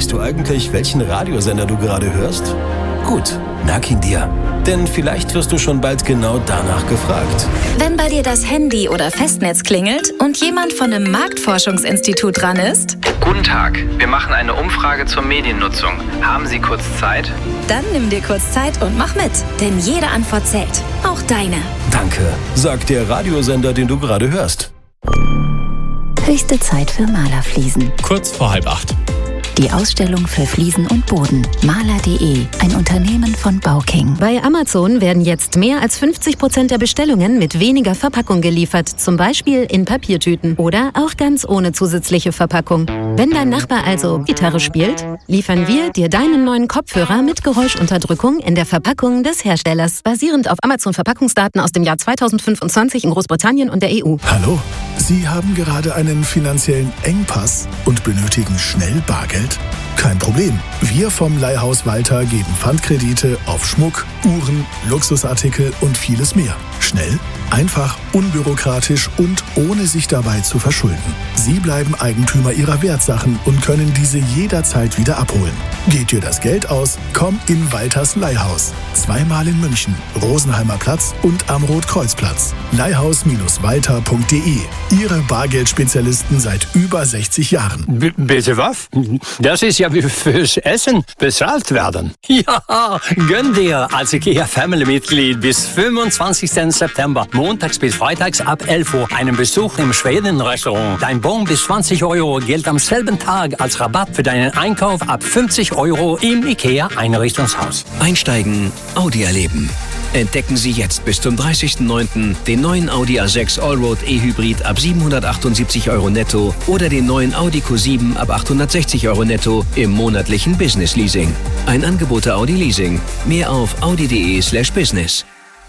Weißt du eigentlich, welchen Radiosender du gerade hörst? Gut, merk ihn dir. Denn vielleicht wirst du schon bald genau danach gefragt. Wenn bei dir das Handy oder Festnetz klingelt und jemand von einem Marktforschungsinstitut dran ist? Guten Tag, wir machen eine Umfrage zur Mediennutzung. Haben Sie kurz Zeit? Dann nimm dir kurz Zeit und mach mit. Denn jede Antwort zählt. Auch deine. Danke, sagt der Radiosender, den du gerade hörst. Höchste Zeit für Malerfliesen. Kurz vor 7:30. Die Ausstellung für Fliesen und Boden. Maler.de, ein Unternehmen von Bauking. Bei Amazon werden jetzt mehr als 50% der Bestellungen mit weniger Verpackung geliefert. Zum Beispiel in Papiertüten oder auch ganz ohne zusätzliche Verpackung. Wenn dein Nachbar also Gitarre spielt, liefern wir dir deinen neuen Kopfhörer mit Geräuschunterdrückung in der Verpackung des Herstellers. Basierend auf Amazon-Verpackungsdaten aus dem Jahr 2025 in Großbritannien und der EU. Hallo, Sie haben gerade einen finanziellen Engpass und benötigen schnell Bargeld? Kein Problem. Wir vom Leihhaus Walter geben Pfandkredite auf Schmuck, Uhren, Luxusartikel und vieles mehr. Schnell, einfach, unbürokratisch und ohne sich dabei zu verschulden. Sie bleiben Eigentümer Ihrer Wertsachen und können diese jederzeit wieder abholen. Geht dir das Geld aus? Komm in Walters Leihhaus. Zweimal in München, Rosenheimer Platz und am Rotkreuzplatz. Leihhaus-walter.de. Ihre Bargeldspezialisten seit über 60 Jahren. Bitte was? Das ist ja wie fürs Essen bezahlt werden. Ja, gönn dir als IKEA-Family-Mitglied bis 25. September, montags bis freitags ab 11 Uhr, einen Besuch im Schweden-Restaurant. Dein Bon bis 20 € gilt am selben Tag als Rabatt für deinen Einkauf ab 50 € im IKEA-Einrichtungshaus. Einsteigen, Audi erleben. Entdecken Sie jetzt bis zum 30.09. den neuen Audi A6 Allroad E-Hybrid ab 778 € netto oder den neuen Audi Q7 ab 860 € netto im monatlichen Business Leasing. Ein Angebot der Audi Leasing. Mehr auf audi.de/business.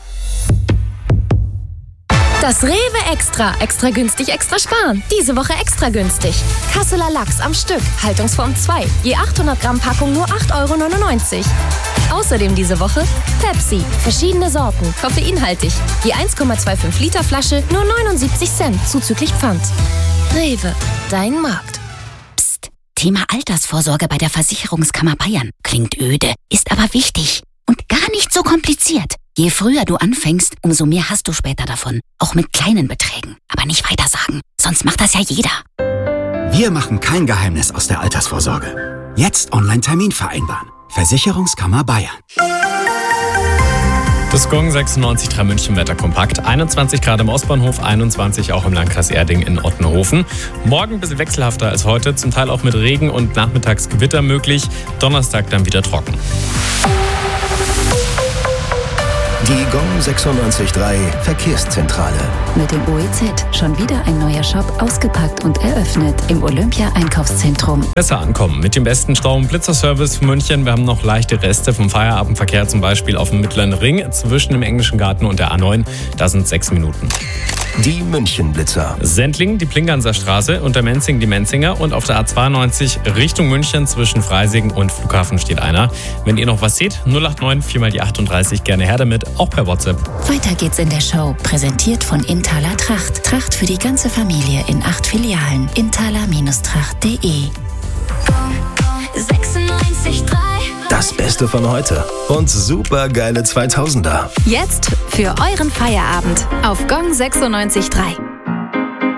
Das Rewe Extra. Extra günstig, extra sparen. Diese Woche extra günstig. Kasseler Lachs am Stück. Haltungsform 2. Je 800 Gramm Packung nur 8,99 €. Außerdem diese Woche Pepsi. Verschiedene Sorten. Koffeinhaltig. Je 1,25 Liter Flasche nur 79 Cent. Zuzüglich Pfand. Rewe. Dein Markt. Psst. Thema Altersvorsorge bei der Versicherungskammer Bayern. Klingt öde, ist aber wichtig. Und gar nicht so kompliziert. Je früher du anfängst, umso mehr hast du später davon. Auch mit kleinen Beträgen. Aber nicht weitersagen, sonst macht das ja jeder. Wir machen kein Geheimnis aus der Altersvorsorge. Jetzt Online-Termin vereinbaren. Versicherungskammer Bayern. Das Gong 96.3 München Wetterkompakt. 21 Grad im Ostbahnhof, 21 auch im Landkreis Erding in Ottenhofen. Morgen ein bisschen wechselhafter als heute, zum Teil auch mit Regen und nachmittags Gewitter möglich. Donnerstag dann wieder trocken. Die Gong 96.3 Verkehrszentrale. Mit dem OEZ schon wieder ein neuer Shop ausgepackt und eröffnet im Olympia-Einkaufszentrum. Besser ankommen mit dem besten Stau- und Blitzerservice für München. Wir haben noch leichte Reste vom Feierabendverkehr, zum Beispiel auf dem Mittleren Ring zwischen dem Englischen Garten und der A9. Da sind 6 Minuten. Die München-Blitzer. Sendling, die Plinganser Straße, unter Menzing die Menzinger und auf der A92 Richtung München zwischen Freising und Flughafen steht einer. Wenn ihr noch was seht, 089 4 mal die 38, gerne her damit, auch per WhatsApp. Weiter geht's in der Show, präsentiert von Inthaler Tracht. Tracht für die ganze Familie in 8 Filialen. Inthaler-tracht.de. Das Beste von heute und super geile 2000er. Jetzt für euren Feierabend auf Gong 96.3.